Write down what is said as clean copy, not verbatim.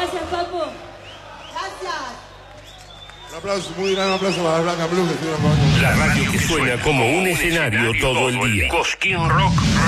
Gracias, Papo. Gracias. Un aplauso, muy gran aplauso para Blanca Blue, que estuvieron con nosotros. La radio que suena como un escenario todo el día. Cosquín Rock